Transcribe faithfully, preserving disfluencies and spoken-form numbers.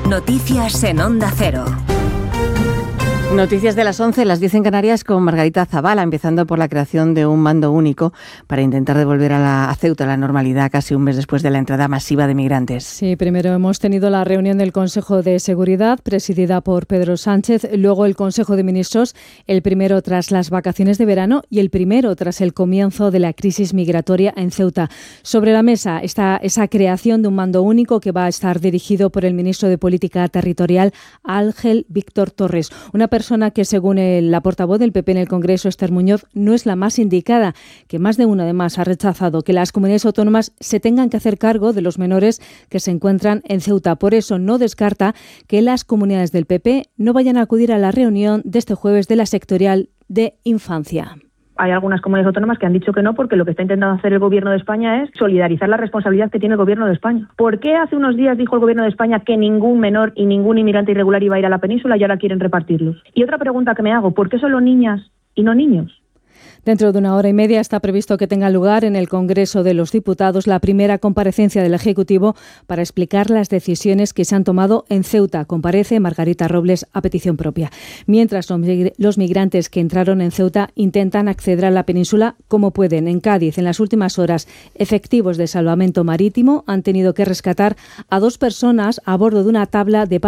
Noticias en Onda Cero. Noticias de las once, las diez en Canarias, con Margarita Zavala, empezando por la creación de un mando único para intentar devolver a, la, a Ceuta la normalidad casi un mes después de la entrada masiva de migrantes. Sí, primero hemos tenido la reunión del Consejo de Seguridad, presidida por Pedro Sánchez, luego el Consejo de Ministros, el primero tras las vacaciones de verano y el primero tras el comienzo de la crisis migratoria en Ceuta. Sobre la mesa está esa creación de un mando único que va a estar dirigido por el ministro de Política Territorial, Ángel Víctor Torres, una persona persona que, según el, la portavoz del P P en el Congreso, Esther Muñoz, no es la más indicada, que más de uno además ha rechazado que las comunidades autónomas se tengan que hacer cargo de los menores que se encuentran en Ceuta. Por eso no descarta que las comunidades del P P no vayan a acudir a la reunión de este jueves de la sectorial de infancia. Hay algunas comunidades autónomas que han dicho que no, porque lo que está intentando hacer el Gobierno de España es solidarizar la responsabilidad que tiene el Gobierno de España. ¿Por qué hace unos días dijo el Gobierno de España que ningún menor y ningún inmigrante irregular iba a ir a la península y ahora quieren repartirlos? Y otra pregunta que me hago, ¿por qué solo niñas y no niños? Dentro de una hora y media está previsto que tenga lugar en el Congreso de los Diputados la primera comparecencia del Ejecutivo para explicar las decisiones que se han tomado en Ceuta. Comparece Margarita Robles a petición propia. Mientras los migrantes que entraron en Ceuta intentan acceder a la península como pueden. En Cádiz, en las últimas horas, efectivos de salvamento marítimo han tenido que rescatar a dos personas a bordo de una tabla de